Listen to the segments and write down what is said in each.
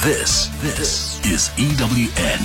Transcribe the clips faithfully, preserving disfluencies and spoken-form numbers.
This, this is E W N.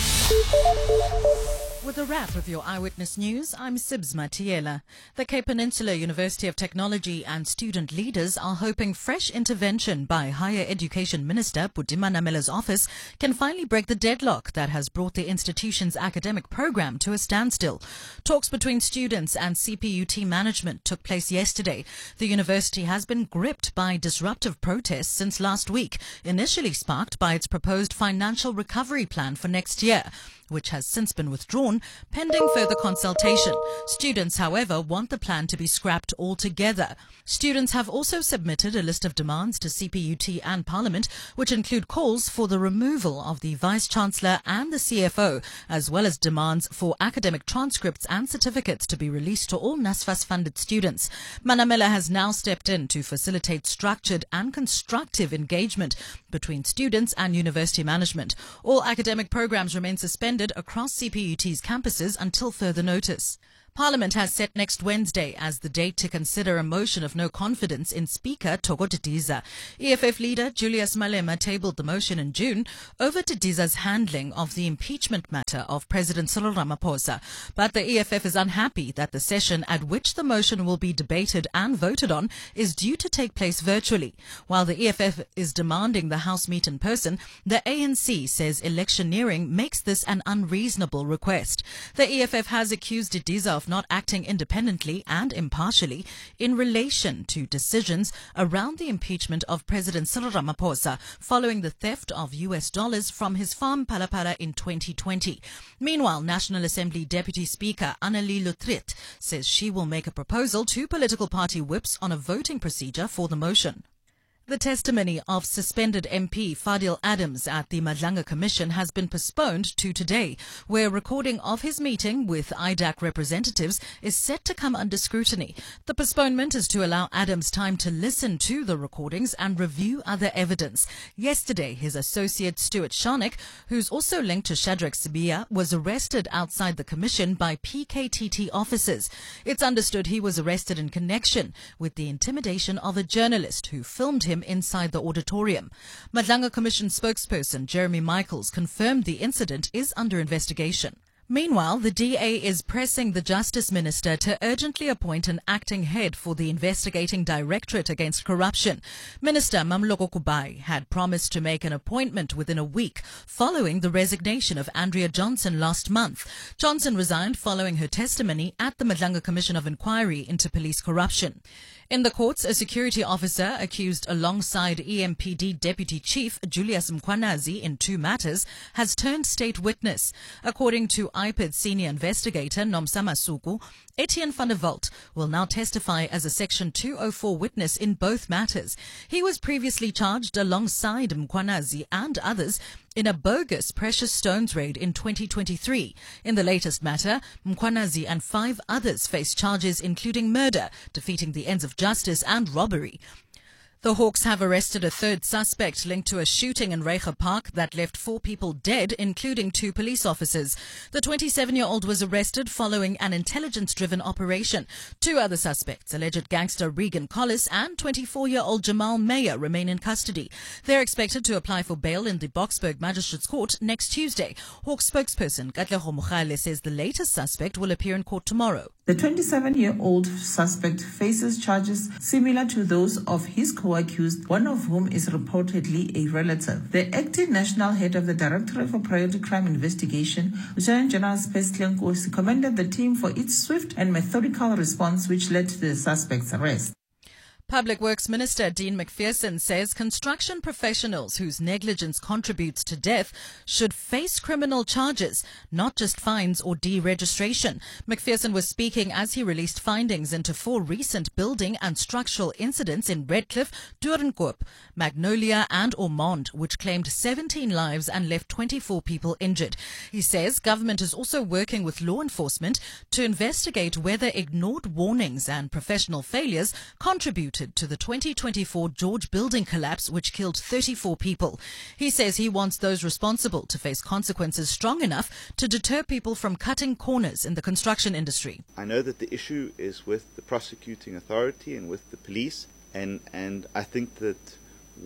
With a wrap of your Eyewitness News, I'm Sibs Matiela. The Cape Peninsula University of Technology and student leaders are hoping fresh intervention by Higher Education Minister Buti Manamela's office can finally break the deadlock that has brought the institution's academic program to a standstill. Talks between students and C P U T management took place yesterday. The university has been gripped by disruptive protests since last week, initially sparked by its proposed financial recovery plan for next year, which has since been withdrawn pending further consultation. Students, however, want the plan to be scrapped altogether. Students have also submitted a list of demands to C P U T and Parliament, which include calls for the removal of the Vice-Chancellor and the C F O, as well as demands for academic transcripts and certificates to be released to all NSFAS-funded students. Manamela has now stepped in to facilitate structured and constructive engagement between students and university management. All academic programs remain suspended across C P U T's campuses until further notice. Parliament has set next Wednesday as the date to consider a motion of no confidence in Speaker Thoko Didiza. E F F leader Julius Malema tabled the motion in June over Didiza's handling of the impeachment matter of President Cyril Ramaphosa. But the E F F is unhappy that the session at which the motion will be debated and voted on is due to take place virtually. While the E F F is demanding the House meet in person, the A N C says electioneering makes this an unreasonable request. The E F F has accused Didiza of not acting independently and impartially in relation to decisions around the impeachment of President Cyril Ramaphosa following the theft of U S dollars from his farm Palapala in twenty twenty. Meanwhile, National Assembly Deputy Speaker Annelie Lotriet says she will make a proposal to political party whips on a voting procedure for the motion. The testimony of suspended M P Fadil Adams at the Madlanga Commission has been postponed to today, where a recording of his meeting with I D A C representatives is set to come under scrutiny. The postponement is to allow Adams time to listen to the recordings and review other evidence. Yesterday, his associate Stuart Sharnick, who's also linked to Shadrach Sibiya, was arrested outside the Commission by P K T T officers. It's understood he was arrested in connection with the intimidation of a journalist who filmed him inside the auditorium. Madlanga Commission spokesperson Jeremy Michaels confirmed the incident is under investigation. Meanwhile, the D A is pressing the Justice Minister to urgently appoint an acting head for the investigating Directorate Against Corruption. Minister Mamloko Kubai had promised to make an appointment within a week following the resignation of Andrea Johnson last month. Johnson resigned following her testimony at the Madlanga Commission of Inquiry into Police Corruption. In the courts, a security officer accused alongside E M P D Deputy Chief Julius Mkhwanazi in two matters has turned state witness. According to I P I D senior investigator Nomsa Masuku, Etienne van der Walt will now testify as a Section two oh four witness in both matters. He was previously charged alongside Mkhwanazi and others in a bogus precious stones raid in twenty twenty-three. In the latest matter, Mkhwanazi and five others face charges including murder, defeating the ends of justice and robbery. The Hawks have arrested a third suspect linked to a shooting in Reiger Park that left four people dead, including two police officers. The twenty-seven-year-old was arrested following an intelligence-driven operation. Two other suspects, alleged gangster Regan Collis and twenty-four-year-old Jamal Mayer, remain in custody. They're expected to apply for bail in the Boksburg Magistrates Court next Tuesday. Hawks spokesperson Katlego Mogale says the latest suspect will appear in court tomorrow. The twenty-seven-year-old suspect faces charges similar to those of his co-accused, one of whom is reportedly a relative. The acting national head of the Directorate for Priority Crime Investigation, Lieutenant General Space Nkosi, commended the team for its swift and methodical response which led to the suspect's arrest. Public Works Minister Dean McPherson says construction professionals whose negligence contributes to death should face criminal charges, not just fines or deregistration. McPherson was speaking as he released findings into four recent building and structural incidents in Redcliffe, Doornkop, Magnolia and Ormond, which claimed seventeen lives and left twenty-four people injured. He says government is also working with law enforcement to investigate whether ignored warnings and professional failures contributed to the twenty twenty-four George building collapse, which killed thirty-four people. He says he wants those responsible to face consequences strong enough to deter people from cutting corners in the construction industry. I know that the issue is with the prosecuting authority and with the police, and, and I think that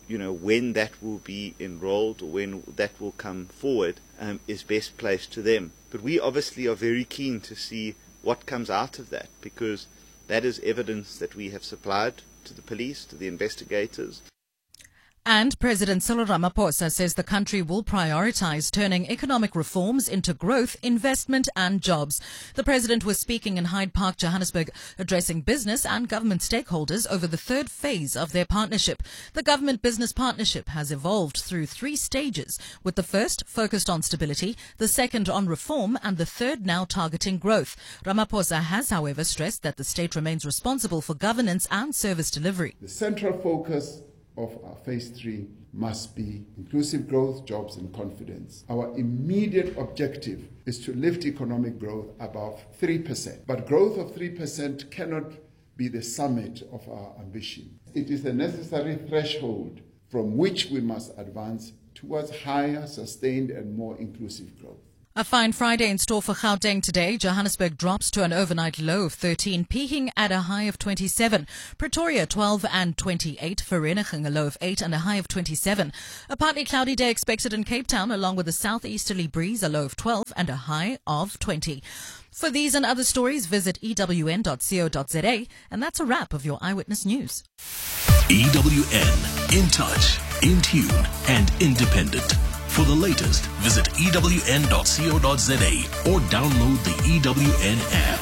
you know, when that will be enrolled or when that will come forward um, is best placed to them. But we obviously are very keen to see what comes out of that, because that is evidence that we have supplied to the police, to the investigators. And President Cyril Ramaphosa says the country will prioritize turning economic reforms into growth, investment and jobs. The president was speaking in Hyde Park, Johannesburg, addressing business and government stakeholders over the third phase of their partnership. The government-business partnership has evolved through three stages, with the first focused on stability, the second on reform, and the third now targeting growth. Ramaphosa has, however, stressed that the state remains responsible for governance and service delivery. The central focus of our phase three must be inclusive growth, jobs and confidence. Our immediate objective is to lift economic growth above three percent. But growth of three percent cannot be the summit of our ambition. It is a necessary threshold from which we must advance towards higher, sustained and more inclusive growth. A fine Friday in store for Gauteng today. Johannesburg drops to an overnight low of thirteen, peaking at a high of twenty-seven. Pretoria twelve and twenty-eight. Vereeniging a low of eight and a high of twenty-seven. A partly cloudy day expected in Cape Town, along with a southeasterly breeze, a low of twelve and a high of twenty. For these and other stories, visit E W N dot co dot za, and that's a wrap of your Eyewitness News. E W N, in touch, in tune and independent. For the latest, visit E W N dot co dot za or download the E W N app.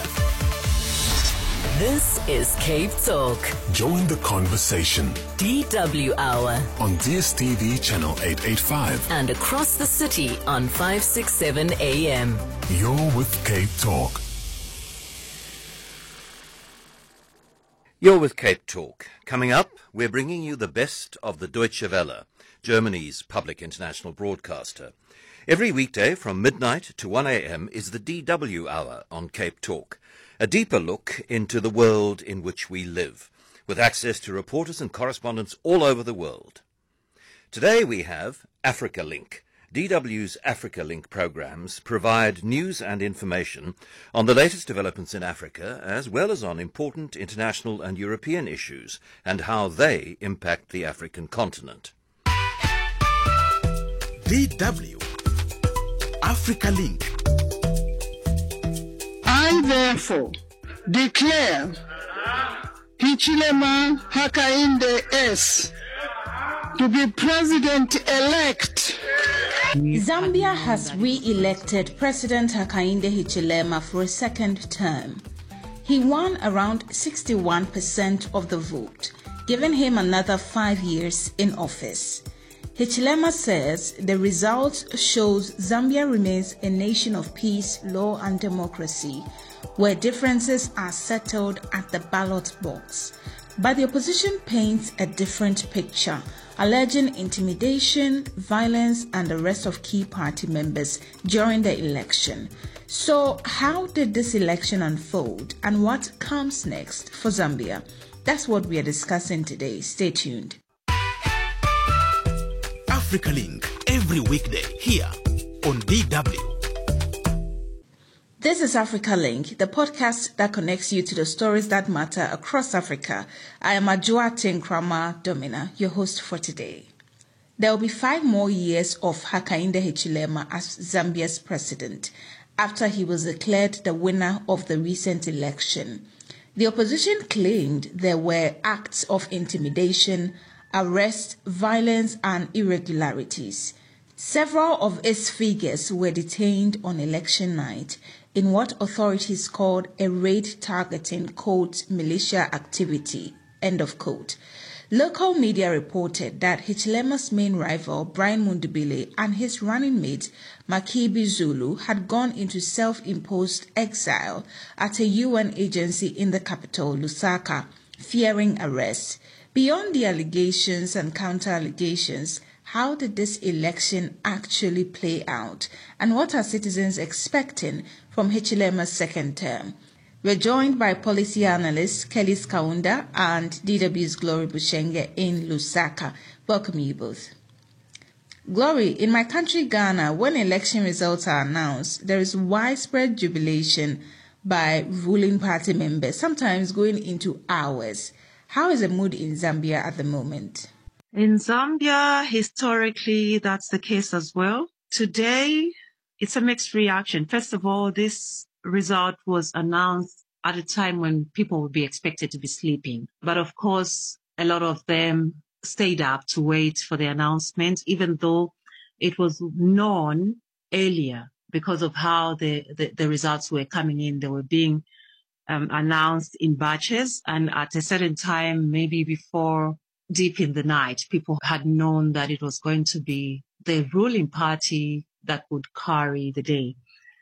This is Cape Talk. Join the conversation. D W Hour. On D S T V channel eight eighty-five. And across the city on five sixty-seven A M. You're with Cape Talk. You're with Cape Talk. Coming up, we're bringing you the best of the Deutsche Welle, Germany's public international broadcaster. Every weekday from midnight to one A M is the D W Hour on Cape Talk, a deeper look into the world in which we live, with access to reporters and correspondents all over the world. Today we have Africa Link. D W's Africa Link programs provide news and information on the latest developments in Africa, as well as on important international and European issues and how they impact the African continent. D W Africa Link. I therefore declare Hichilema Hakainde S to be president-elect. Zambia has re-elected President Hakainde Hichilema for a second term. He won around sixty-one percent of the vote, giving him another five years in office. Hichilema says the result shows Zambia remains a nation of peace, law and democracy, where differences are settled at the ballot box. But the opposition paints a different picture, alleging intimidation, violence and arrest of key party members during the election. So how did this election unfold and what comes next for Zambia? That's what we are discussing today. Stay tuned. Africa Link, every weekday here on D W. This is Africa Link, the podcast that connects you to the stories that matter across Africa. I am Ajua Tinkrama Domina, your host for today. There will be five more years of Hakainde Hichilema as Zambia's president after he was declared the winner of the recent election. The opposition claimed there were acts of intimidation, arrest, violence and irregularities. Several of its figures were detained on election night in what authorities called a raid targeting quote militia activity, end of quote. Local media reported that Hichilema's main rival, Brian Mundubile, and his running mate, Makibi Zulu, had gone into self-imposed exile at a U N agency in the capital, Lusaka, fearing arrest. Beyond the allegations and counter-allegations, how did this election actually play out? And what are citizens expecting from Hichilema's second term? We're joined by policy analyst Kelly Skaunda and D W's Glory Bushenge in Lusaka. Welcome you both. Glory, in my country Ghana, when election results are announced, there is widespread jubilation by ruling party members, sometimes going into hours. How is the mood in Zambia at the moment? In Zambia, historically, that's the case as well. Today, it's a mixed reaction. First of all, this result was announced at a time when people would be expected to be sleeping. But of course, a lot of them stayed up to wait for the announcement, even though it was known earlier because of how the, the, the results were coming in. They were being um, announced in batches, and at a certain time, maybe before deep in the night, people had known that it was going to be the ruling party that would carry the day.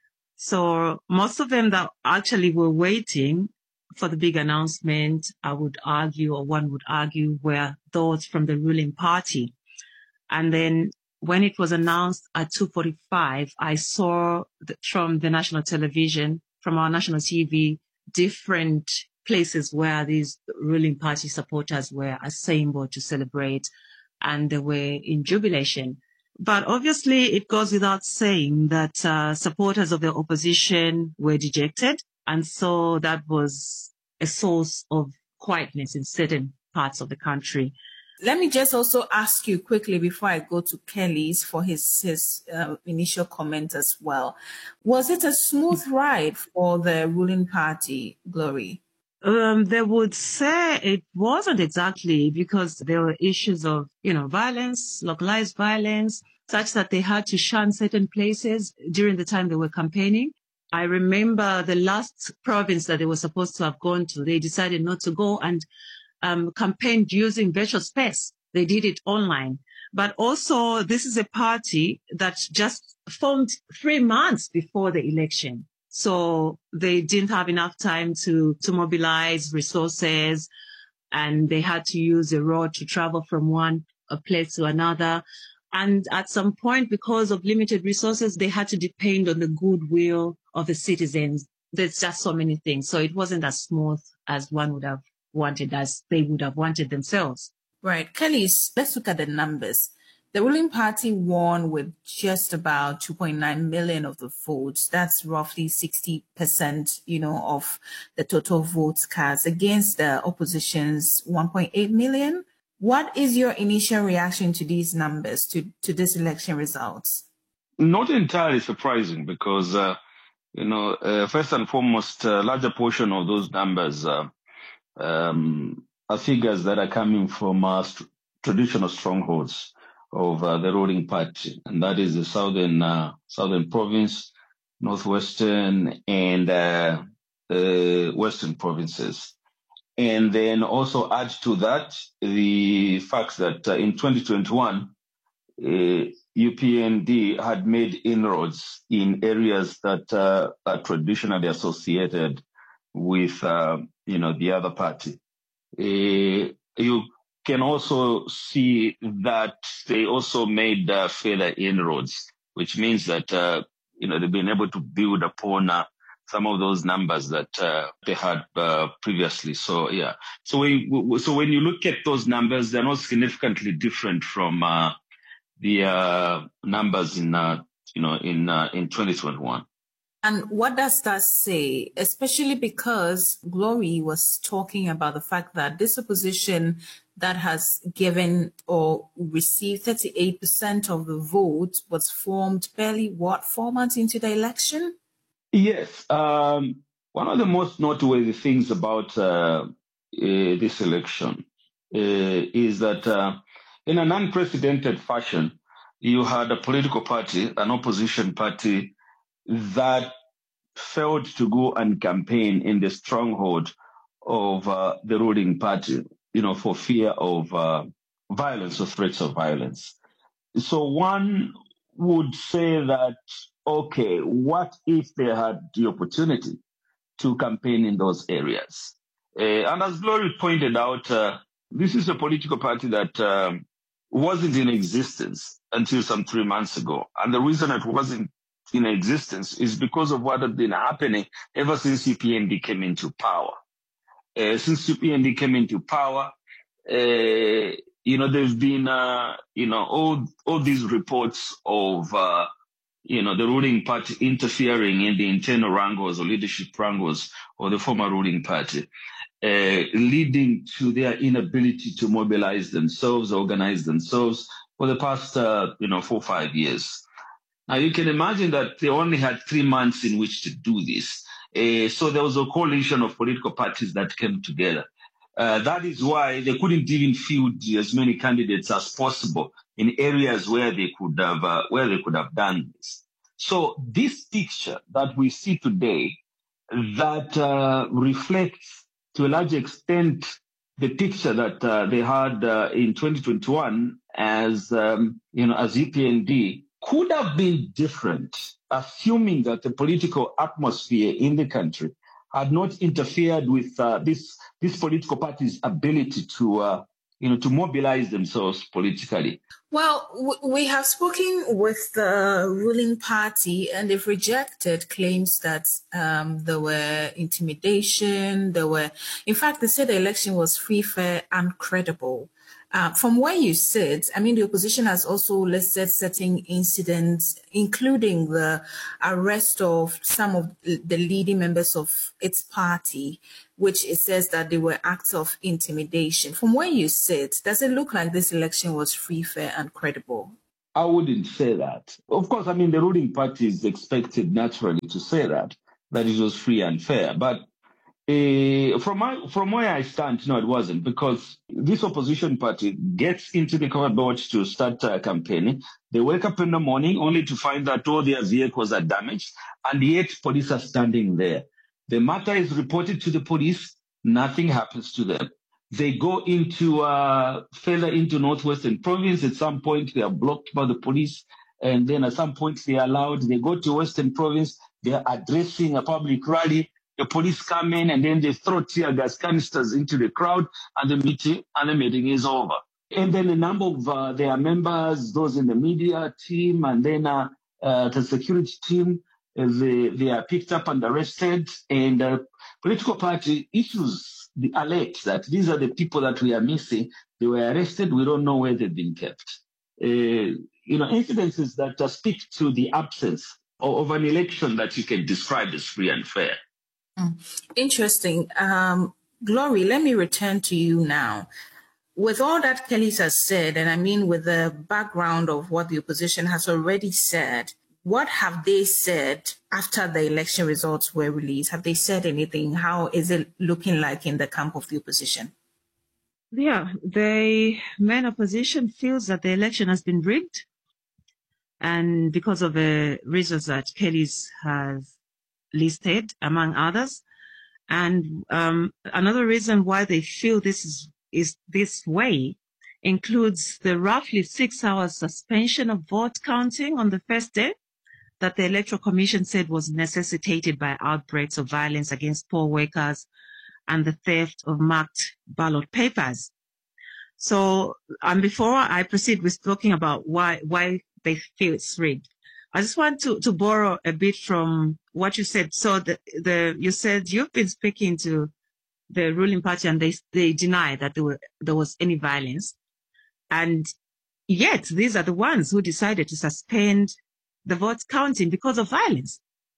So most of them that actually were waiting for the big announcement, I would argue, or one would argue, were those from the ruling party. And then when it was announced at two forty-five, I saw that from the national television, from our national T V, different places where these ruling party supporters were assembled to celebrate, and they were in jubilation. But obviously, it goes without saying that uh, supporters of the opposition were dejected, and so that was a source of quietness in certain parts of the country. Let me just also ask you quickly before I go to Kelly's for his, his uh, initial comment as well. Was it a smooth ride for the ruling party, Glory? Um, they would say it wasn't exactly, because there were issues of, you know, violence, localized violence, such that they had to shun certain places during the time they were campaigning. I remember the last province that they were supposed to have gone to, they decided not to go and um, campaigned using virtual space. They did it online. But also, this is a party that just formed three months before the election. So they didn't have enough time to, to mobilize resources, and they had to use a road to travel from one a place to another. And at some point, because of limited resources, they had to depend on the goodwill of the citizens. There's just so many things. So it wasn't as smooth as one would have wanted, as they would have wanted themselves. Right. Kelly, let's look at the numbers. The ruling party won with just about two point nine million of the votes. That's roughly sixty percent, you know, of the total votes cast, against the opposition's one point eight million. What is your initial reaction to these numbers, to, to this election results? Not entirely surprising, because, uh, you know, uh, first and foremost, a larger portion of those numbers uh, um, are figures that are coming from uh, st- traditional strongholds of uh, the ruling party, and that is the southern uh, southern province, northwestern, and uh, uh, western provinces. And then also add to that the fact that uh, in twenty twenty-one, uh, U P N D had made inroads in areas that uh, are traditionally associated with, uh, you know, the other party. Uh, you can also see that they also made uh, further inroads, which means that, uh, you know, they've been able to build upon uh, some of those numbers that uh, they had uh, previously. So, yeah. So when, so when you look at those numbers, they're not significantly different from uh, the uh, numbers in, uh, you know, in uh, in twenty twenty-one. And what does that say, especially because Glory was talking about the fact that this opposition that has given or received thirty-eight percent of the vote was formed barely, what, four months into the election? Yes. Um, one of the most noteworthy things about uh, uh, this election uh, is that uh, in an unprecedented fashion, you had a political party, an opposition party, that failed to go and campaign in the stronghold of uh, the ruling party, you know, for fear of uh, violence or threats of violence. So one would say that, okay, what if they had the opportunity to campaign in those areas? Uh, and as Glory pointed out, uh, this is a political party that um, wasn't in existence until some three months ago. And the reason it wasn't in existence is because of what had been happening ever since U P N D came into power. Uh, since U P N D came into power, uh, you know, there's been, uh, you know, all all these reports of, uh, you know, the ruling party interfering in the internal wrangles or leadership wrangles of the former ruling party. uh, leading to their inability to mobilize themselves, organize themselves for the past, uh, you know, four or five years. Now, you can imagine that they only had three months in which to do this. Uh, so there was a coalition of political parties that came together. Uh, that is why they couldn't even field as many candidates as possible in areas where they could have uh, where they could have done this. So this picture that we see today, that uh, reflects to a large extent the picture that uh, they had uh, in twenty twenty-one as um, you know as U P N D, could have been different, assuming that the political atmosphere in the country had not interfered with uh, this this political party's ability to uh, you know to mobilize themselves politically. Well, w- we have spoken with the ruling party, and they've rejected claims that um, there were intimidation. There were, in fact, they said the election was free, fair, and credible. Uh, from where you sit, I mean, the opposition has also listed certain incidents, including the arrest of some of the leading members of its party, which it says that they were acts of intimidation. From where you sit, does it look like this election was free, fair, and credible? I wouldn't say that. Of course, I mean, the ruling party is expected naturally to say that, that it was free and fair. But Uh, from my, from where I stand, no, it wasn't, because this opposition party gets into the covered board to start uh, campaigning. They wake up in the morning only to find that all their vehicles are damaged, and yet police are standing there. The matter is reported to the police, nothing happens to them. They go into uh, further into Northwestern Province. At some point, they are blocked by the police, and then at some point, they are allowed. They go to Western Province. They are addressing a public rally. The police come in and then they throw tear gas canisters into the crowd, and the meeting and the meeting is over. And then a number of uh, their members, those in the media team, and then uh, uh, the security team, uh, they, they are picked up and arrested. And the uh, political party issues the alert that these are the people that we are missing. They were arrested. We don't know where they've been kept. Uh, you know, incidences that uh, speak to the absence of, of an election that you can describe as free and fair. Interesting. Um, Glory, let me return to you now. With all that Kelly has said, and I mean with the background of what the opposition has already said, what have they said after the election results were released? Have they said anything? How is it looking like in the camp of the opposition? Yeah, the main opposition feels that the election has been rigged, and because of the reasons that Kelly has listed, among others. And um, another reason why they feel this is, is this way includes the roughly six hours suspension of vote counting on the first day that the Electoral Commission said was necessitated by outbreaks of violence against poll workers and the theft of marked ballot papers. So, and before I proceed with talking about why, why they feel it's rigged, I just want to, to borrow a bit from what you said. So the, the you said you've been speaking to the ruling party and they they deny that there were there was any violence, and yet these are the ones who decided to suspend the vote counting because of violence.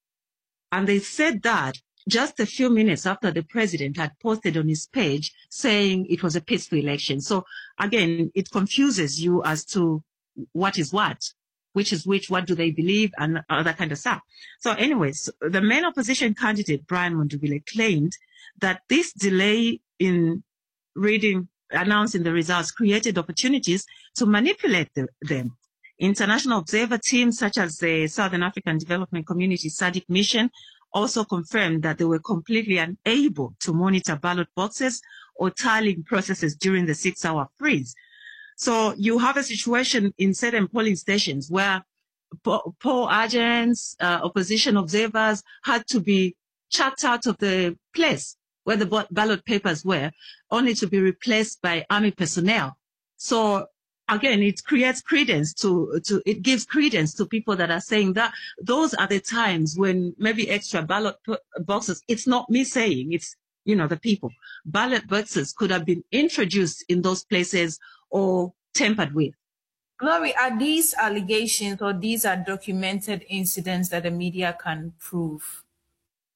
And they said that just a few minutes after the president had posted on his page saying it was a peaceful election. So again, it confuses you as to what is what. Which is which, what do they believe, and all that kind of stuff. So anyways, the main opposition candidate, Brian Mundubile, claimed that this delay in reading, announcing the results created opportunities to manipulate the, them. International observer teams such as the Southern African Development Community S A D C mission also confirmed that they were completely unable to monitor ballot boxes or tallying processes during the six-hour freeze. So you have a situation in certain polling stations where poll agents, uh, opposition observers had to be chucked out of the place where the ballot papers were, only to be replaced by army personnel. So again, it creates credence to, to, it gives credence to people that are saying that those are the times when maybe extra ballot boxes, it's not me saying, it's, you know, the people. Ballot boxes could have been introduced in those places or tampered with. Glory, are these allegations or these are documented incidents that the media can prove?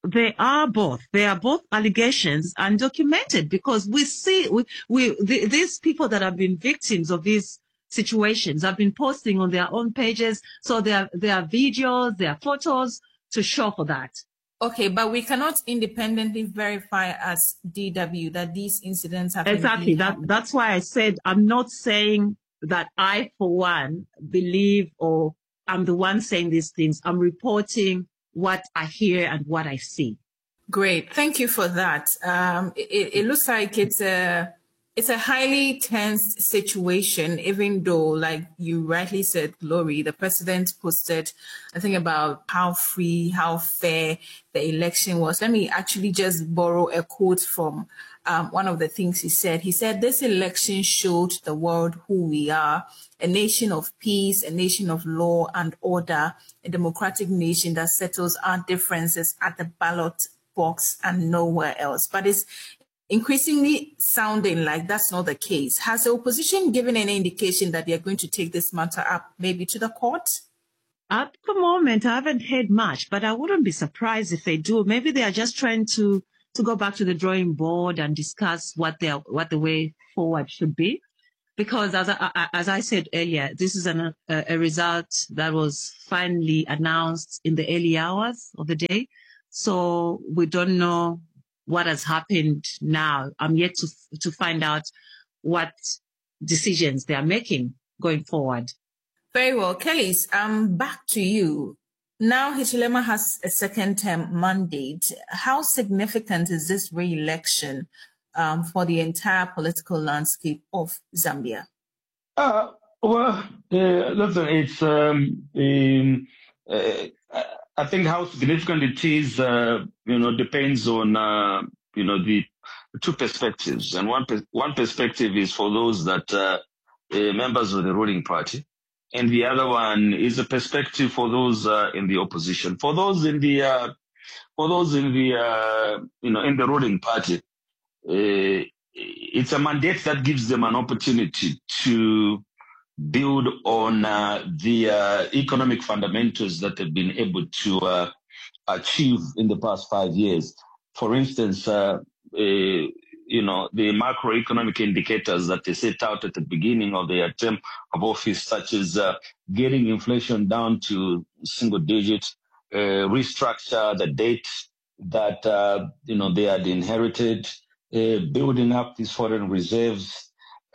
they are both. They are both allegations and documented, because we see we, we the, these people that have been victims of these situations have been posting on their own pages. So there, there are videos, there are photos to show for that. Okay, but we cannot independently verify as D W that these incidents have exactly that. That's why I said I'm not saying that I, for one, believe or I'm the one saying these things. I'm reporting what I hear and what I see. Great, thank you for that. Um, it, it looks like it's a it's a highly tense situation, even though, like you rightly said, Glory, the president posted, I think, about how free, how fair the election was. Let me actually just borrow a quote from um, one of the things he said. He said, "This election showed the world who we are, a nation of peace, a nation of law and order, a democratic nation that settles our differences at the ballot box and nowhere else." But it's increasingly sounding like that's not the case. Has the opposition given any indication that they're going to take this matter up, maybe to the court? At the moment, I haven't heard much, but I wouldn't be surprised if they do. Maybe they are just trying to, to go back to the drawing board and discuss what their what the way forward should be. Because as I, as I said earlier, this is an, a, a result that was finally announced in the early hours of the day. So we don't know what has happened now. I'm yet to to find out what decisions they are making going forward. Very well. Kellys, um, back to you. Now Hichilema has a second term mandate. How significant is this re-election um, for the entire political landscape of Zambia? Uh, well, uh, listen, it's, um, um, uh, I think how significant it is, uh, you know, depends on, uh, you know, the two perspectives. And one, one perspective is for those that uh, uh, members of the ruling party. And the other one is a perspective for those uh, in the opposition. For those in the, uh, for those in the, uh, you know, in the ruling party, uh, it's a mandate that gives them an opportunity to build on uh, the uh, economic fundamentals that they've been able to uh, achieve in the past five years. For instance, uh, uh, you know, the macroeconomic indicators that they set out at the beginning of their term of office, such as uh, getting inflation down to single digits, uh, restructure the debt that, uh, you know, they had inherited, uh, building up these foreign reserves,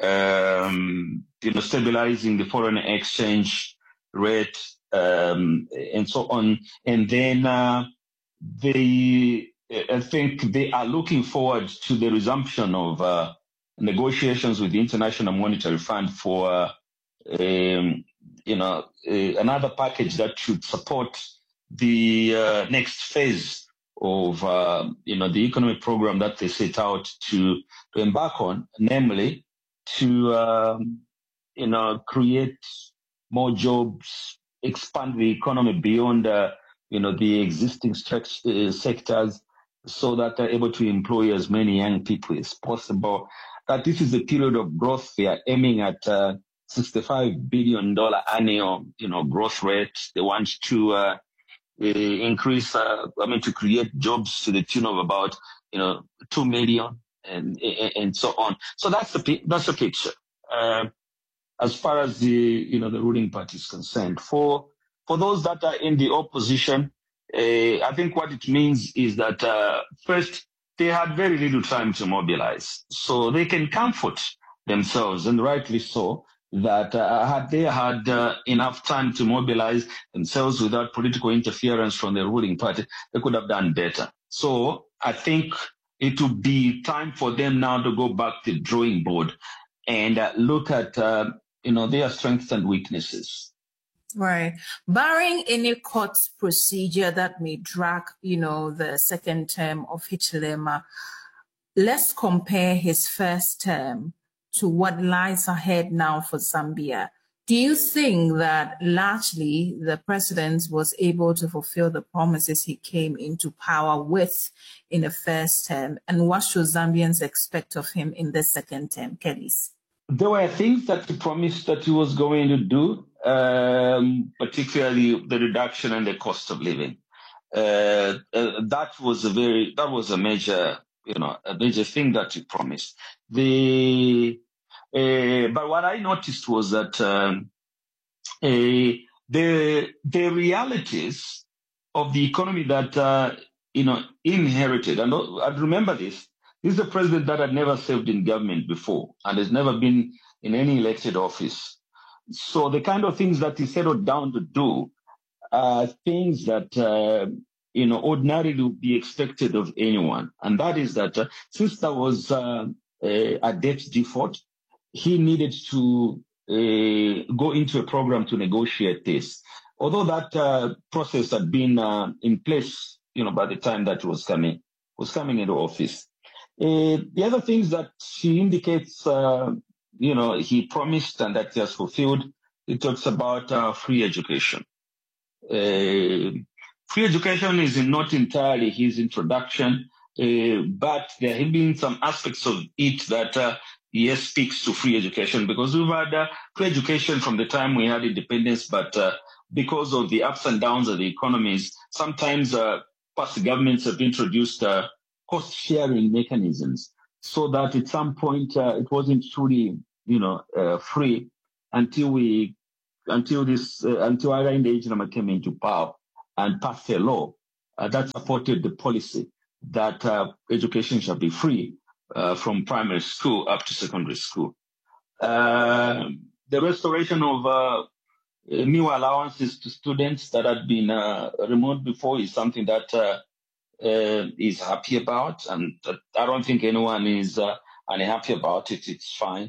um, you know, stabilizing the foreign exchange rate, um, and so on. And then uh, they, I think they are looking forward to the resumption of uh, negotiations with the International Monetary Fund for, uh, um, you know, uh, another package that should support the uh, next phase of, uh, you know, the economic program that they set out to, to embark on, namely to, um, you know, create more jobs, expand the economy beyond, uh, you know, the existing uh, sectors, so that they're able to employ as many young people as possible. That this is a period of growth. They are aiming at uh, sixty-five billion dollars annual, you know, growth rate. They want to uh, increase, uh, I mean, to create jobs to the tune of about, you know, two million and and so on. So that's the that's the picture. Uh, as far as the, you know, the ruling party is concerned, for for those that are in the opposition, Uh, I think what it means is that, uh, first, they had very little time to mobilize. So they can comfort themselves, and rightly so, that uh, had they had uh, enough time to mobilize themselves without political interference from the ruling party, they could have done better. So I think it would be time for them now to go back to the drawing board and uh, look at, uh, you know, their strengths and weaknesses. Right. Barring any court procedure that may drag, you know, the second term of Hichilema, let's compare his first term to what lies ahead now for Zambia. Do you think that largely the president was able to fulfill the promises he came into power with in the first term? And what should Zambians expect of him in the second term, Kellys? There were things that he promised that he was going to do, um, particularly the reduction in the cost of living. Uh, uh, that was a very, that was a major, you know, a major thing that he promised. The, uh, but what I noticed was that um, uh, the the realities of the economy that uh, you know inherited, and I remember this. This is a president that had never served in government before and has never been in any elected office. So the kind of things that he settled down to do are things that, uh, you know, ordinarily would be expected of anyone. And that is that uh, since there was uh, a, a debt default, he needed to uh, go into a program to negotiate this. Although that uh, process had been uh, in place, you know, by the time that was coming, was coming into office. Uh, the other things that he indicates, uh, you know, he promised and that he has fulfilled, he talks about uh, free education. Uh, free education is not entirely his introduction, uh, but there have been some aspects of it that uh, yes speaks to free education, because we've had uh, free education from the time we had independence, but uh, because of the ups and downs of the economies, sometimes uh, past governments have introduced uh, cost-sharing mechanisms, so that at some point uh, it wasn't truly, you know, uh, free until we, until this, uh, until Hakainde Hichilema came into power and passed a law uh, that supported the policy that uh, education shall be free uh, from primary school up to secondary school. Uh, the restoration of uh, new allowances to students that had been uh, removed before is something that uh, Uh, is happy about, and uh, I don't think anyone is uh, unhappy about it. It's fine.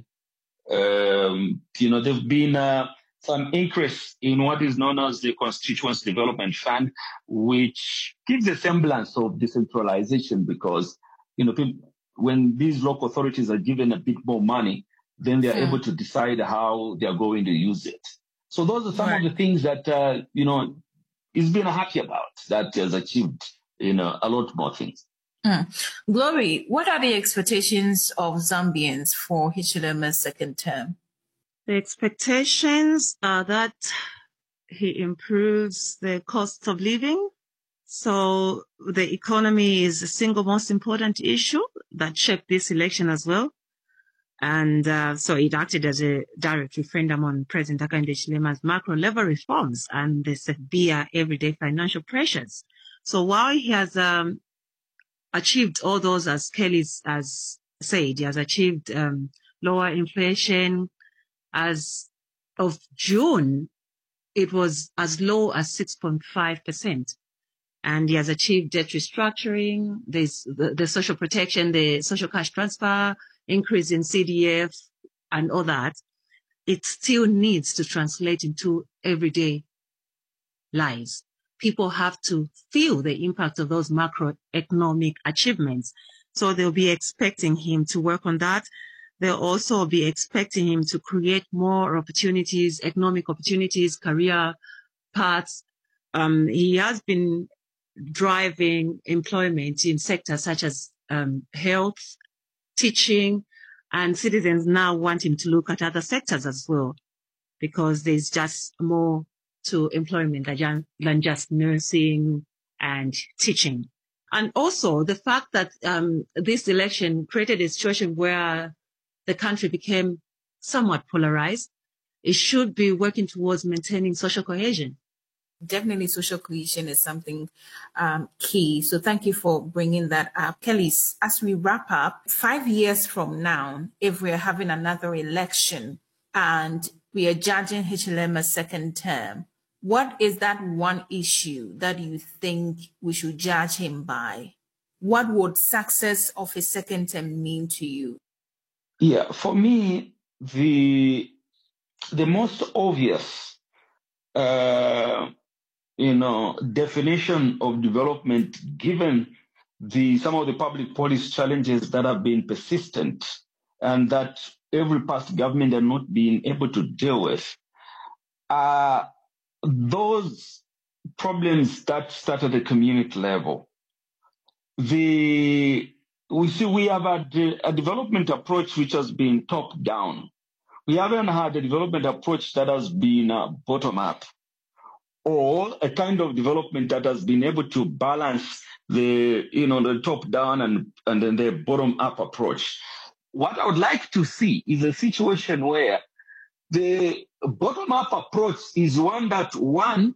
Um, you know, there've been uh, some increase in what is known as the Constituents Development Fund, which gives a semblance of decentralization, because, you know, people, when these local authorities are given a bit more money, then they're yeah. able to decide how they're going to use it. So those are some right. of the things that, uh, you know, he's been happy about, that he has achieved. You know, a lot more things. Mm. Glory, what are the expectations of Zambians for Hichilema's second term? The expectations are that he improves the cost of living. So the economy is the single most important issue that shaped this election as well. And uh, so it acted as a direct referendum on President Hakainde Hichilema's macro level reforms and the severe everyday financial pressures. So while he has um, achieved all those, as Kelly has said, he has achieved um, lower inflation. As of June, it was as low as six point five percent. And he has achieved debt restructuring, there's the, the social protection, the social cash transfer, increase in C D F, and all that. It still needs to translate into everyday lives. People have to feel the impact of those macroeconomic achievements. So they'll be expecting him to work on that. They'll also be expecting him to create more opportunities, economic opportunities, career paths. Um, he has been driving employment in sectors such as um, health, teaching, and citizens now want him to look at other sectors as well, because there's just more to employment than just nursing and teaching. And also the fact that um, this election created a situation where the country became somewhat polarized, it should be working towards maintaining social cohesion. Definitely social cohesion is something um, key. So thank you for bringing that up. Kelly, as we wrap up, five years from now, if we're having another election and we are judging Hichilema's second term, what is that one issue that you think we should judge him by? What would success of his second term mean to you? Yeah, for me, the the most obvious, uh, you know, definition of development, given the some of the public policy challenges that have been persistent and that every past government are not being able to deal with, are uh, those problems that start at the community level. The we see we have had a development approach which has been top down. We haven't had a development approach that has been uh, bottom up. or a kind of development that has been able to balance the, you know, the top-down and, and then the bottom-up approach. What I would like to see is a situation where the bottom-up approach is one that, one,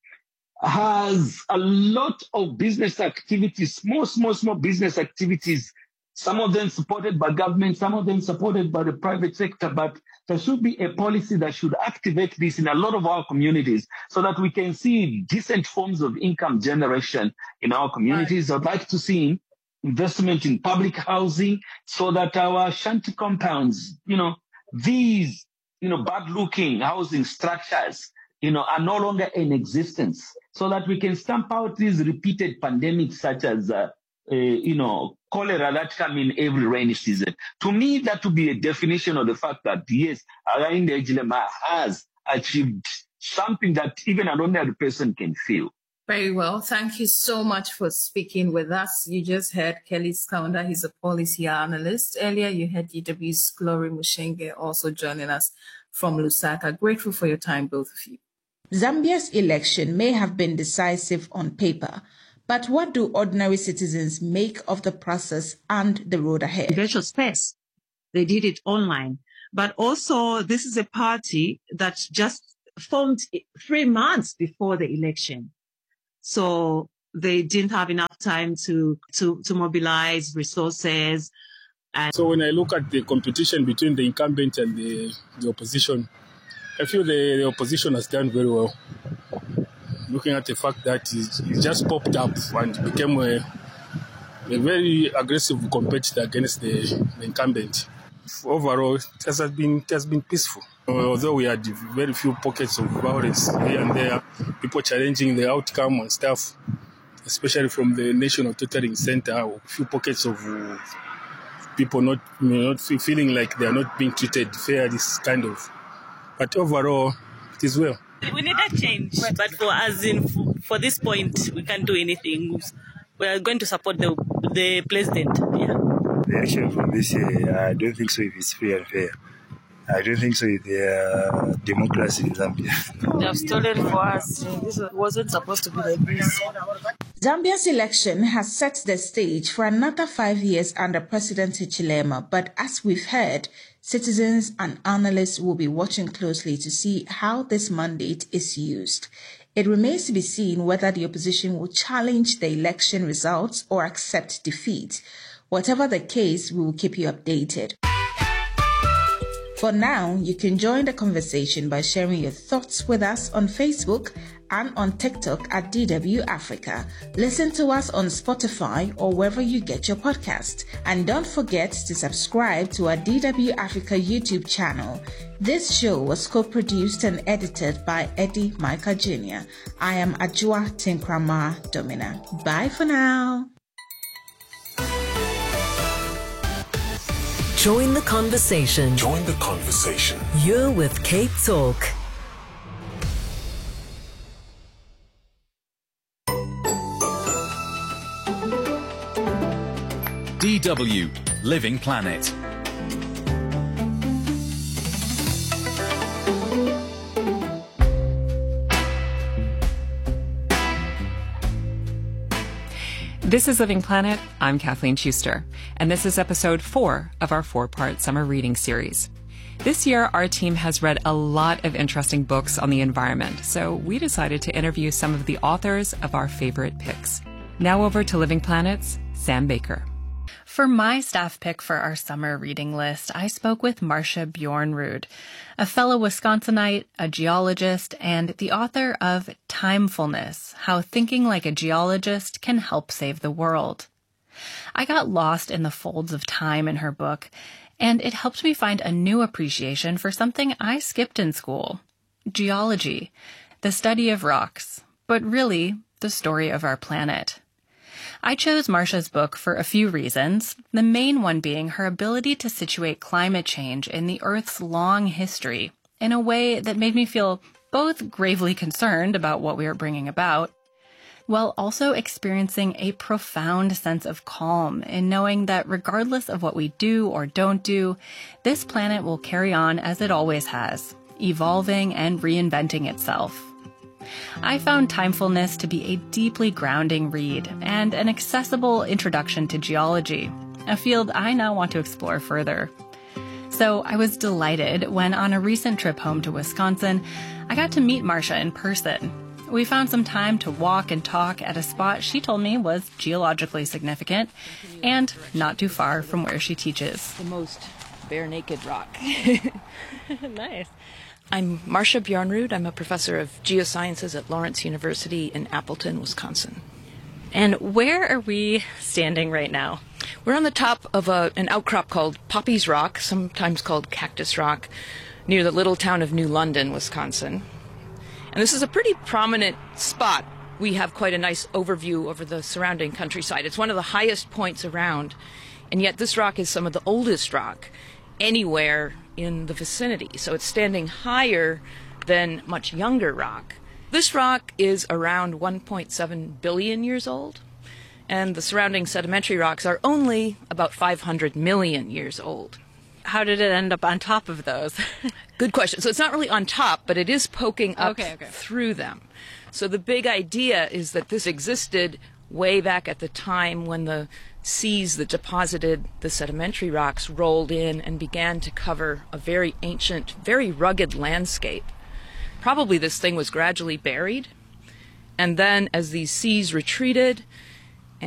has a lot of business activities, small, small, small business activities, some of them supported by government, some of them supported by the private sector, but there should be a policy that should activate this in a lot of our communities so that we can see decent forms of income generation in our communities. Right. I'd like to see investment in public housing so that our shanty compounds, you know, these, you know, bad-looking housing structures, you know, are no longer in existence, so that we can stamp out these repeated pandemics such as, uh, uh, you know, cholera that come in every rainy season. To me, that would be a definition of the fact that, yes, Hakainde Hichilema has achieved something that even an ordinary person can feel. Very well. Thank you so much for speaking with us. You just heard Kelly Skaunda. He's a policy analyst. Earlier, you heard D W's Glory Mushenge also joining us from Lusaka. Grateful for your time, both of you. Zambia's election may have been decisive on paper, but what do ordinary citizens make of the process and the road ahead? Virtual space. They did it online. But also, this is a party that just formed three months before the election. So they didn't have enough time to, to, to mobilize resources. And so when I look at the competition between the incumbent and the, the opposition, I feel the, the opposition has done very well. Looking at the fact that it just popped up and became a, a very aggressive competitor against the, the incumbent. Overall, it has been, it has been peaceful. Although we had very few pockets of violence here and there, people challenging the outcome and stuff, especially from the National Tutoring Center, a few pockets of uh, people not, not feeling like they are not being treated fair, this kind of. But overall, it is well. We need a change, but for us, in for this point, we can't do anything. We are going to support the the president. Yeah. The election from this year, I don't think so if it's free and fair. I don't think so if there are democracy in Zambia. They have stolen for us. This wasn't supposed to be like this. Zambia's election has set the stage for another five years under President Hichilema, but as we've heard, citizens and analysts will be watching closely to see how this mandate is used. It remains to be seen whether the opposition will challenge the election results or accept defeat. Whatever the case, we will keep you updated. For now, you can join the conversation by sharing your thoughts with us on Facebook and on TikTok at D W Africa. Listen to us on Spotify or wherever you get your podcast. And don't forget to subscribe to our D W Africa YouTube channel. This show was co-produced and edited by Eddie Micah Junior I am Ajua Tinkrama Domina. Bye for now. Join the conversation. Join the conversation. You're with Cape Talk. D W Living Planet. This is Living Planet. I'm Kathleen Schuster, and this is episode four of our four-part summer reading series. This year, our team has read a lot of interesting books on the environment, so we decided to interview some of the authors of our favorite picks. Now over to Living Planet's Sam Baker. For my staff pick for our summer reading list, I spoke with Marcia Bjornrud, a fellow Wisconsinite, a geologist, and the author of Timefulness: How Thinking Like a Geologist Can Help Save the World. I got lost in the folds of time in her book, and it helped me find a new appreciation for something I skipped in school: geology, the study of rocks, but really the story of our planet. I chose Marcia's book for a few reasons, the main one being her ability to situate climate change in the Earth's long history in a way that made me feel both gravely concerned about what we are bringing about, while also experiencing a profound sense of calm in knowing that regardless of what we do or don't do, this planet will carry on as it always has, evolving and reinventing itself. I found Timefulness to be a deeply grounding read and an accessible introduction to geology, a field I now want to explore further. So I was delighted when, on a recent trip home to Wisconsin, I got to meet Marcia in person. We found some time to walk and talk at a spot she told me was geologically significant and not too far from where she teaches. The most bare naked rock. Nice. I'm Marcia Bjornrud. I'm a professor of geosciences at Lawrence University in Appleton, Wisconsin. And where are we standing right now? We're on the top of a, an outcrop called Poppy's Rock, sometimes called Cactus Rock, near the little town of New London, Wisconsin. And this is a pretty prominent spot. We have quite a nice overview over the surrounding countryside. It's one of the highest points around, and yet this rock is some of the oldest rock anywhere in the vicinity. So it's standing higher than much younger rock. This rock is around one point seven billion years old, and the surrounding sedimentary rocks are only about five hundred million years old. How did it end up on top of those? Good question. So it's not really on top, but it is poking up okay, okay. through them. So the big idea is that this existed way back at the time when the seas that deposited the sedimentary rocks rolled in and began to cover a very ancient, very rugged landscape. Probably this thing was gradually buried, and then as these seas retreated,